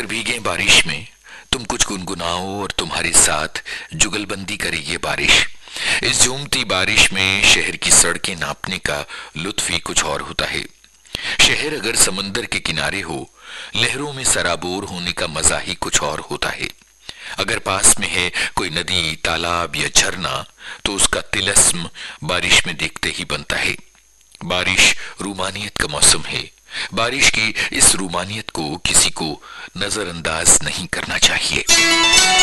अगर भीगे बारिश में, तुम कुछ गुनगुनाओ और तुम्हारे साथ जुगलबंदी करे ये बारिश। इस झूमती बारिश में शहर की सड़कें नापने का लुत्फ ही कुछ और होता है। शहर अगर समंदर के किनारे हो, लहरों में सराबोर होने का मजा ही कुछ और होता है। अगर पास में है कोई नदी, तालाब या झरना, तो उसका तिलस्म बारिश में देखते ही बनता है। बारिश रूमानियत का मौसम है। बारिश की इस रूमानियत को किसी को नजरअंदाज नहीं करना चाहिए।